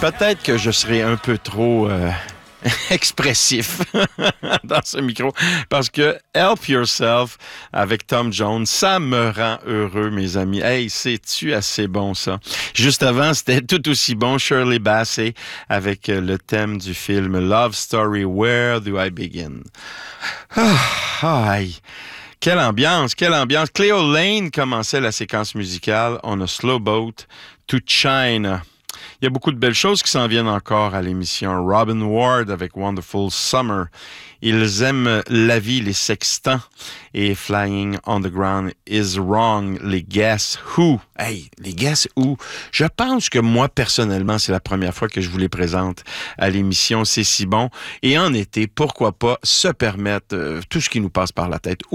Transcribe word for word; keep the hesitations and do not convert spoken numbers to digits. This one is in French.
Peut-être que je serai un peu trop euh, expressif dans ce micro parce que Help Yourself avec Tom Jones, ça me rend heureux, mes amis. Hey, c'est-tu assez bon, ça? Juste avant, c'était tout aussi bon, Shirley Bassey avec le thème du film Love Story, Where Do I Begin? Ah, aïe. Quelle ambiance, quelle ambiance. Cleo Lane commençait la séquence musicale On a Slow Boat to China. Il y a beaucoup de belles choses qui s'en viennent encore à l'émission. Robin Ward avec Wonderful Summer. Ils aiment la vie, les sextants. Et Flying on the Ground is Wrong, les Guess Who. Hey, les Guess Who. Je pense que moi, personnellement, c'est la première fois que je vous les présente à l'émission C'est si bon. Et en été, pourquoi pas se permettre euh, tout ce qui nous passe par la tête.